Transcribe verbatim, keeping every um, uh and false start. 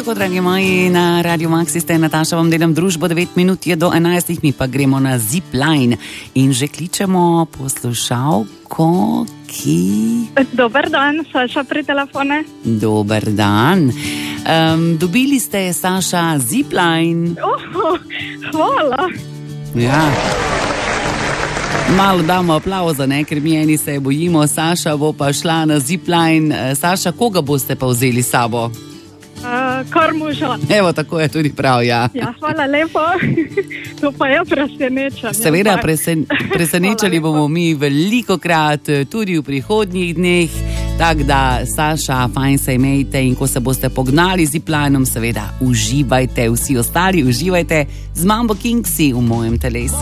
tako, dragi moji, na Radio Maxi ste Nataša, vam delam družbo, devet minut je do enajstih, mi pa gremo na Zipline in že kličemo poslušalko, ki... Dober dan, Saša pri telefone. Dober dan. Um, dobili ste, Saša, Zipline. Oh, hvala. Ja. Malo damo aplauza, ne, ker mi eni se bojimo. Saša bo pa šla na Zipline. Saša, koga boste pa vzeli s sabo? Uh, kar moža. Evo, tako je tudi prav, ja. Ja, hvala lepo. To pa je presenečenje. Seveda, presen, presenečali bomo mi veliko krat, tudi v prihodnjih dneh. Tako da, Saša, fajn se imejte in ko se boste pognali z Ziplinom, seveda, uživajte, vsi ostali uživajte z Mambo Kingsi v mojem telesu.